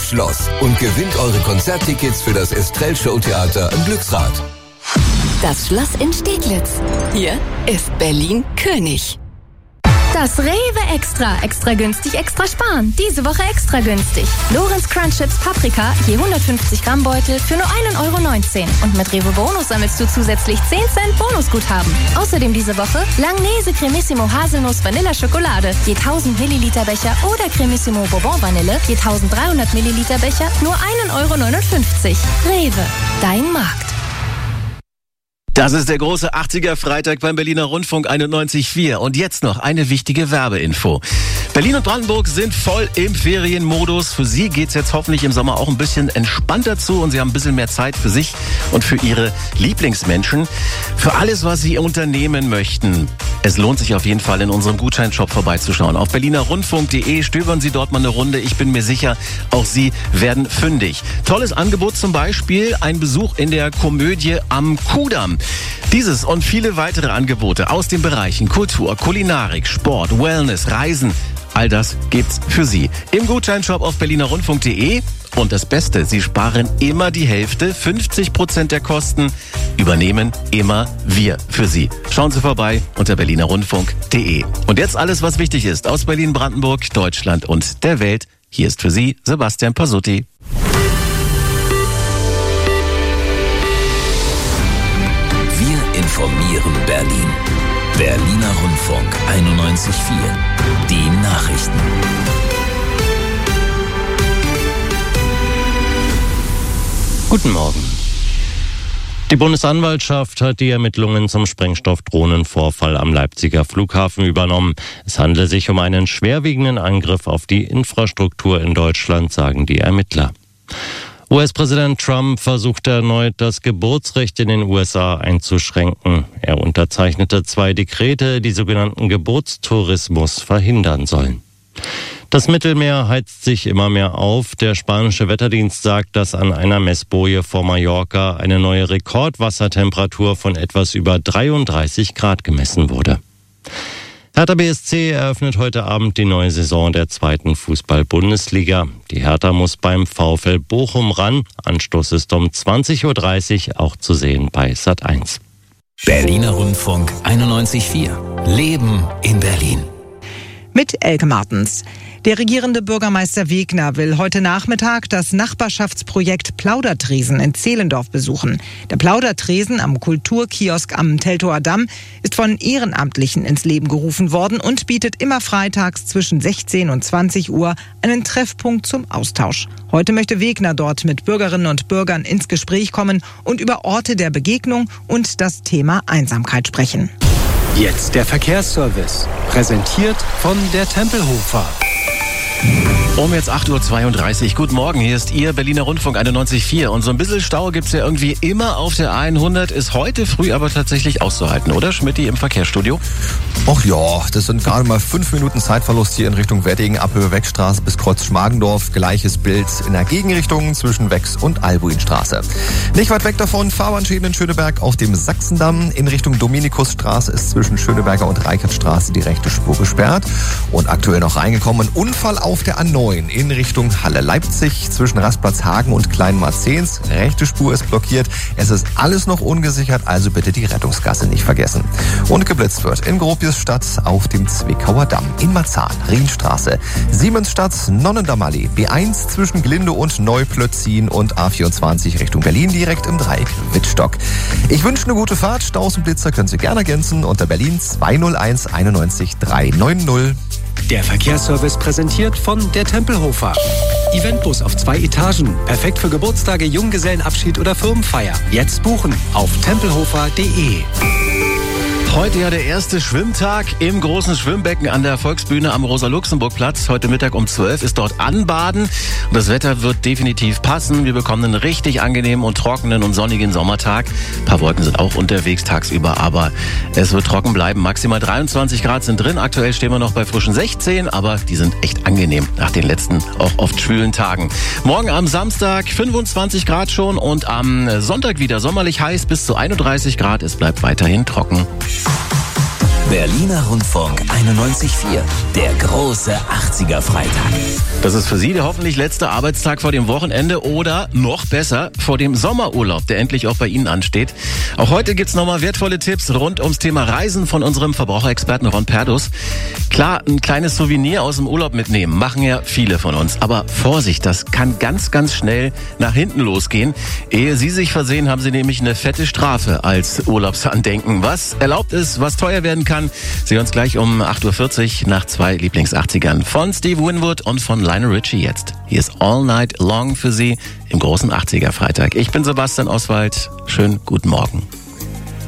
Schloss und gewinnt eure Konzerttickets für das Estrell Showtheater im Glücksrad. Das Schloss in Steglitz. Hier ist Berlin König. Das Rewe Extra günstig, extra sparen. Diese Woche extra günstig. Lorenz Crunch Chips Paprika, je 150 Gramm Beutel für nur 1,19 €. Und mit Rewe Bonus sammelst du zusätzlich 10 Cent Bonusguthaben. Außerdem diese Woche Langnese Cremissimo Haselnuss Vanilla Schokolade, je 1000 Milliliter Becher oder Cremissimo Bourbon Vanille, je 1300 Milliliter Becher, nur 1,59 €. Rewe, dein Markt. Das ist der große 80er Freitag beim Berliner Rundfunk 91.4. Und jetzt noch eine wichtige Werbeinfo. Berlin und Brandenburg sind voll im Ferienmodus. Für Sie geht's jetzt hoffentlich im Sommer auch ein bisschen entspannter zu und Sie haben ein bisschen mehr Zeit für sich und für Ihre Lieblingsmenschen. Für alles, was Sie unternehmen möchten. Es lohnt sich auf jeden Fall, in unserem Gutscheinshop vorbeizuschauen. Auf berlinerrundfunk.de stöbern Sie dort mal eine Runde. Ich bin mir sicher, auch Sie werden fündig. Tolles Angebot zum Beispiel, ein Besuch in der Komödie am Kudamm. Dieses und viele weitere Angebote aus den Bereichen Kultur, Kulinarik, Sport, Wellness, Reisen, all das gibt's für Sie im Gutscheinshop auf berlinerrundfunk.de. Und das Beste, Sie sparen immer die Hälfte, 50% der Kosten übernehmen immer wir für Sie. Schauen Sie vorbei unter berlinerrundfunk.de. Und jetzt alles, was wichtig ist aus Berlin, Brandenburg, Deutschland und der Welt. Hier ist für Sie Sebastian Pasutti. Wir informieren Berlin. Berliner Rundfunk 91.4. Die Nachrichten. Guten Morgen. Die Bundesanwaltschaft hat die Ermittlungen zum Sprengstoffdrohnenvorfall am Leipziger Flughafen übernommen. Es handele sich um einen schwerwiegenden Angriff auf die Infrastruktur in Deutschland, sagen die Ermittler. US-Präsident Trump versuchte erneut, das Geburtsrecht in den USA einzuschränken. Er unterzeichnete 2 Dekrete, die sogenannten Geburtstourismus verhindern sollen. Das Mittelmeer heizt sich immer mehr auf. Der spanische Wetterdienst sagt, dass an einer Messboje vor Mallorca eine neue Rekordwassertemperatur von etwas über 33 Grad gemessen wurde. Hertha BSC eröffnet heute Abend die neue Saison der 2. Fußball-Bundesliga. Die Hertha muss beim VfL Bochum ran. Anstoß ist um 20.30 Uhr, auch zu sehen bei Sat.1. Berliner Rundfunk 91.4. Leben in Berlin. Mit Elke Martens. Der regierende Bürgermeister Wegner will heute Nachmittag das Nachbarschaftsprojekt Plaudertresen in Zehlendorf besuchen. Der Plaudertresen am Kulturkiosk am Teltower Damm ist von Ehrenamtlichen ins Leben gerufen worden und bietet immer freitags zwischen 16 und 20 Uhr einen Treffpunkt zum Austausch. Heute möchte Wegner dort mit Bürgerinnen und Bürgern ins Gespräch kommen und über Orte der Begegnung und das Thema Einsamkeit sprechen. Jetzt der Verkehrsservice, präsentiert von der Tempelhofer. Um jetzt 8.32 Uhr. Guten Morgen, hier ist Ihr Berliner Rundfunk 91.4. Und so ein bisschen Stau gibt's ja irgendwie immer auf der A100, ist heute früh aber tatsächlich auszuhalten, oder Schmidti im Verkehrsstudio? Ach ja, das sind gerade mal 5 Minuten Zeitverlust hier in Richtung Wedding, Abhöhe Weckstraße bis Kreuz Schmargendorf. Gleiches Bild in der Gegenrichtung zwischen Wex und Albuinstraße. Nicht weit weg davon, Fahrbahnschäden in Schöneberg auf dem Sachsendamm. In Richtung Dominikusstraße ist zwischen Schöneberger und Reichertstraße die rechte Spur gesperrt. Und aktuell noch reingekommen, ein Unfall auf der A9 in Richtung Halle-Leipzig zwischen Rastplatz-Hagen und Kleinmarzens. Rechte Spur ist blockiert. Es ist alles noch ungesichert, also bitte die Rettungsgasse nicht vergessen. Und geblitzt wird in Gropiusstadt auf dem Zwickauer Damm, in Marzahn, Rienstraße, Siemensstadt, Nonnendammallee, B1 zwischen Glinde und Neuplötzin und A24 Richtung Berlin direkt im Dreieck Wittstock. Ich wünsche eine gute Fahrt. Staus und Blitzer können Sie gerne ergänzen unter Berlin 201 91 390. Der Verkehrsservice präsentiert von der Tempelhofer. Eventbus auf 2 Etagen. Perfekt für Geburtstage, Junggesellenabschied oder Firmenfeier. Jetzt buchen auf tempelhofer.de. Heute ja der erste Schwimmtag im großen Schwimmbecken an der Volksbühne am Rosa-Luxemburg-Platz. Heute Mittag um 12 ist dort Anbaden. Und das Wetter wird definitiv passen. Wir bekommen einen richtig angenehmen und trockenen und sonnigen Sommertag. Ein paar Wolken sind auch unterwegs tagsüber, aber es wird trocken bleiben. Maximal 23 Grad sind drin. Aktuell stehen wir noch bei frischen 16, aber die sind echt angenehm nach den letzten auch oft schwülen Tagen. Morgen am Samstag 25 Grad schon und am Sonntag wieder sommerlich heiß bis zu 31 Grad. Es bleibt weiterhin trocken. Berliner Rundfunk 91.4, der große 80er Freitag. Das ist für Sie der hoffentlich letzte Arbeitstag vor dem Wochenende oder noch besser vor dem Sommerurlaub, der endlich auch bei Ihnen ansteht. Auch heute gibt's nochmal wertvolle Tipps rund ums Thema Reisen von unserem Verbraucherexperten Ron Perdus. Klar, ein kleines Souvenir aus dem Urlaub mitnehmen, machen ja viele von uns. Aber Vorsicht, das kann ganz, ganz schnell nach hinten losgehen. Ehe Sie sich versehen, haben Sie nämlich eine fette Strafe als Urlaubsandenken. Was erlaubt ist, was teuer werden kann, sehen wir uns gleich um 8.40 Uhr nach 2 Lieblings-80ern von Steve Winwood und von Lionel Richie jetzt. Hier ist All Night Long für Sie im großen 80er Freitag. Ich bin Sebastian Oswald. Schönen guten Morgen.